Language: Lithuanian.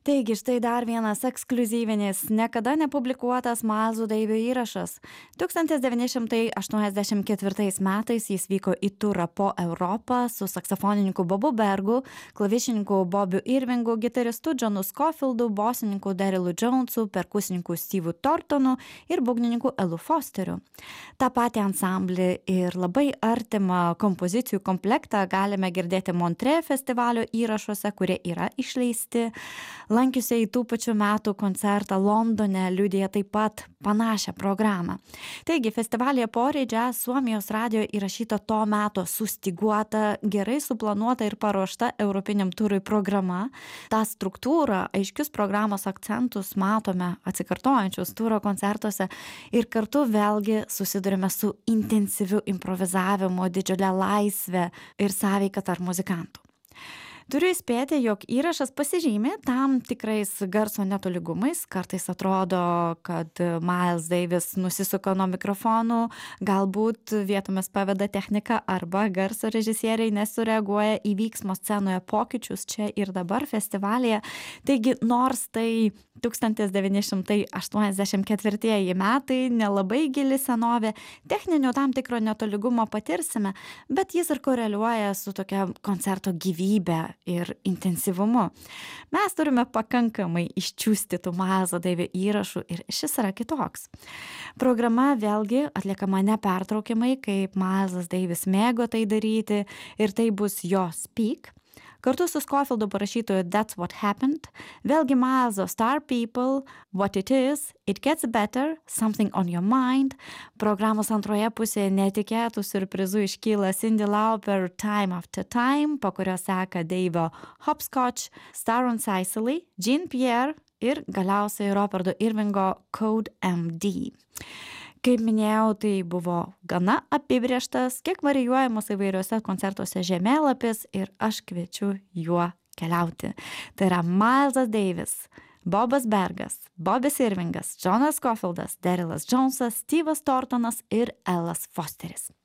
Taigi štai dar vienas ekskliuzyvinis, niekada nepublikuotas Miles'o Davies įrašas. 1984 metais jis vyko į turą po Europą su saksofonininku Bobu Bergu, klavišininku Bobiu Irvingu, gitaristu Johnu Scofieldu, bosininku Darylu Jonesu, perkusininku Steve'u Thorntonu ir būgnininku Elu Fosteriu. Ta patį ansamblį ir labai artimą kompozicijų komplektą galime girdėti Montreux festivalio įrašuose, kurie yra išleisti. Lankiusiai tų pačių metų koncertą Londone liudija taip pat panašią programą. Taigi, festivalyje Poree Jazz Suomijos radijo įrašyta to meto sustyguota, gerai suplanuota ir paruošta europiniam turui programa. Ta struktūra, aiškius programos akcentus matome atsikartojančius turo koncertuose ir kartu vėlgi susidurime su intensyviu improvizavimu, didžiulė laisvė ir sąveika tarp muzikantų. Turiu įspėti, jog įrašas pasižymė tam tikrais garso netolygumais. Kartais atrodo, kad Miles Davis nusisuka nuo mikrofonų, galbūt vietomis paveda techniką arba garso režisieriai nesureaguoja į vyksmo scenoje pokyčius čia ir dabar festivalyje. Taigi, nors tai 1984 metai, nelabai gili senovė, techninio tam tikro netolygumo patirsime, bet jis ir koreliuoja su tokia koncerto gyvybe ir intensyvumu. Mes turime pakankamai iščiūsti tų Miles'o Davies įrašų ir šis yra kitoks. Programa vėlgi atliekama nepertraukiamai, kaip Miles'as Davies mėgo tai daryti, ir tai bus jo Speak. Kartu su Scofieldu parašytoju That's What Happened, vėlgi Miles'o Star People, What It Is, It Gets Better, Something on Your Mind. Programos antroje pusėje netikėtų siurprizų iškyla Cyndi Lauper Time After Time, po kurio seka Dave'o Hopscotch, Star on Sicily, Jean Pierre ir galiausiai Roberto Irvingo Code MD. Kaip minėjau, tai buvo gana apibrėžtas, kiek varijuojamas įvairiuose koncertuose žemėlapis ir aš kviečiu juo keliauti. Tai yra Miles'as Davies, Bobas Bergas, Bobis Irvingas, Johnas Scofieldas, Darylas Jonesas, Steve'as Thorntonas ir Elas Fosteris.